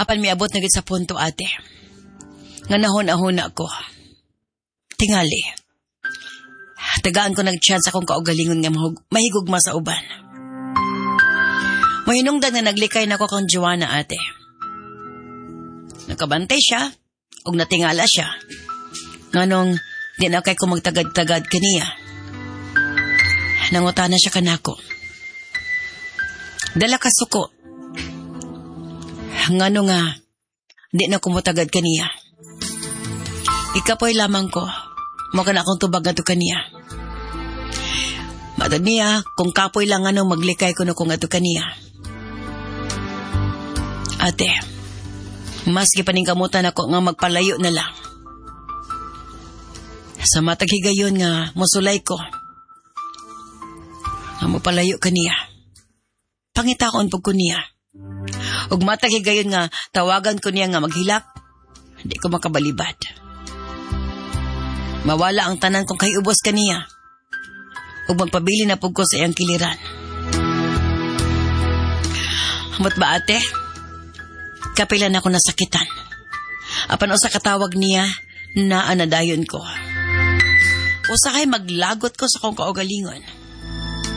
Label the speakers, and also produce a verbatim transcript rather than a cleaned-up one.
Speaker 1: Apan miabot na gid sa punto, ate. Nga nahon-ahon ako. Tingali. Tagaan ko nag-chance akong kaugalingon nga mahigugma sa uban. Mahinungdan na naglikay na ko kang Joanna, ate. Nakabantay siya, ug natingala siya. Nganong, di na kay ko magtagad-tagad kaniya. Nangutana siya kanako. Dala ka suko. Ngano nga, di na kumutagad kaniya. Ikapoy lamang ko, maka na akong tubag nga to kaniya. Matad niya, kung kapoy lang ano maglikay ko na kung ato kaniya. Ate, maski paningkamutan ako nga magpalayo na lang. Sa matag higayon nga musulay ko, nga mapalayo kaniya. Pangitaon po ko niya. Ug matag higayon nga tawagan ko niya nga maghilak, hindi ko makabalibad. Mawala ang tanan kong kayubos kaniya. Ug magpabili na po ko sa iyang kiliran. Amot ba, ate? Kapilan ako nasakitan. Apan usa katawag niya na anadayon ko. Usa kay maglagot ko sa kong kaugalingon.